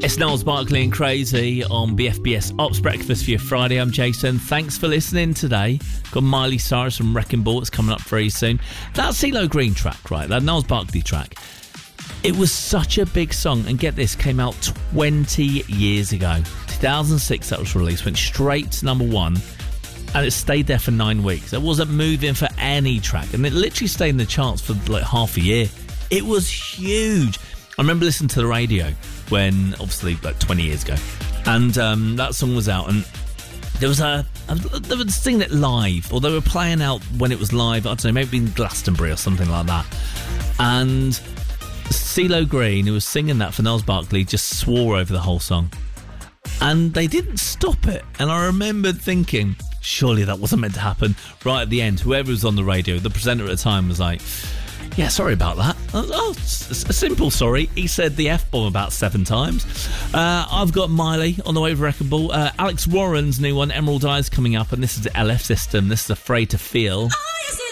It's Niles Barkley and Crazy on BFBS Ops Breakfast for your Friday. I'm Jason. Thanks for listening today. Got Miley Cyrus from Wrecking Ball. It's coming up very soon. That CeeLo Green track, right? That Niles Barkley track. It was such a big song. And get this, came out 20 years ago. 2006 that was released. Went straight to number one. And it stayed there for 9 weeks. It wasn't moving for any track. And it literally stayed in the charts for like half a year. It was huge. I remember listening to the radio when, obviously, like 20 years ago, and that song was out, and they were singing it live, or they were playing out when it was live, I don't know, maybe in Glastonbury or something like that, and CeeLo Green, who was singing that for Niles Barkley, just swore over the whole song, and they didn't stop it, and I remember thinking, surely that wasn't meant to happen. Right at the end, whoever was on the radio, the presenter at the time was like, yeah, sorry about that. Oh, a simple sorry. He said the F-bomb about 7 times. I've got Miley on the way with Wrecking Ball. Alex Warren's new one, Emerald Eyes, coming up, and this is the LF System. This is Afraid to Feel. Oh, yes,